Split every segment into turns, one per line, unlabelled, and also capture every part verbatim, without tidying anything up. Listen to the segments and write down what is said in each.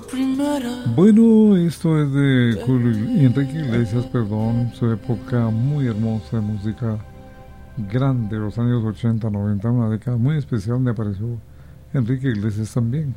Bueno, esto es de Julio Enrique Iglesias, perdón, su época muy hermosa de música grande, los años ochenta, noventa, una década muy especial. Me apareció Enrique Iglesias también.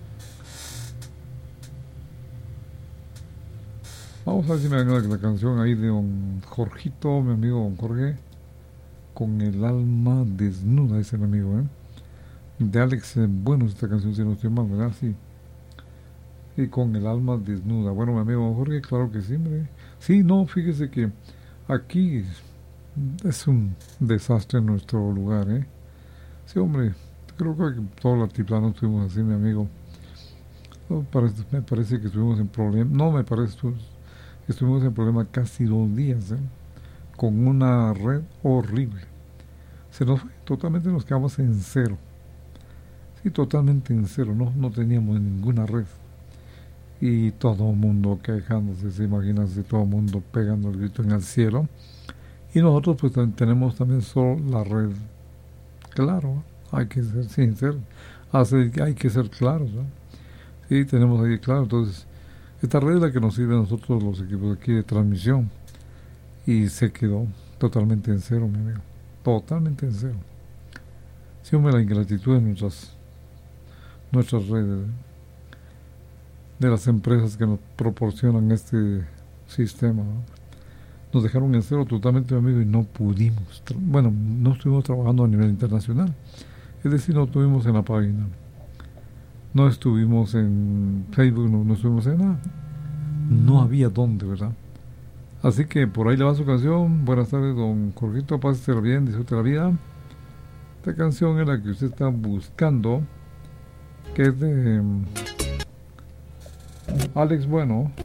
Vamos a ver si me dan la, la canción ahí de don Jorgito, mi amigo don Jorge, con el alma desnuda, dice el amigo, ¿eh? De Alex, eh, bueno, esta canción si no estoy mal, ¿verdad? Sí. Y con el alma desnuda. Bueno, mi amigo don Jorge, claro que sí, hombre. Sí, no, fíjese que aquí es un desastre en nuestro lugar, ¿eh? Sí, hombre, creo que todos los altiplanos estuvimos así, mi amigo. No, parece, me parece que estuvimos en problema, no me parece, estuvimos en problema casi dos días, ¿eh? Con una red horrible. Se nos fue, totalmente nos quedamos en cero. Sí, totalmente en cero, no, no teníamos ninguna red. Y todo el mundo quejándose, se imagina, todo el mundo pegando el grito en el cielo. Y nosotros pues tenemos también solo la red. Claro, hay que ser sinceros, hay que ser claros, ¿no? Sí, tenemos ahí, claro, entonces esta red es la que nos sirve a nosotros los equipos aquí de transmisión. Y se quedó totalmente en cero, mi amigo, totalmente en cero. Sí, hombre, la ingratitud de nuestras nuestras redes, de las empresas que nos proporcionan este sistema, ¿no? Nos dejaron en cero totalmente, mi amigo, y no pudimos, bueno, no estuvimos trabajando a nivel internacional, es decir, no estuvimos en la página, no estuvimos en Facebook, no, no estuvimos en nada, no había dónde, ¿verdad? Así que por ahí le va su canción. Buenas tardes, don Jorgito, pásesela bien, disfrute la vida. Esta canción es la que usted está buscando, que es de Alex Bueno.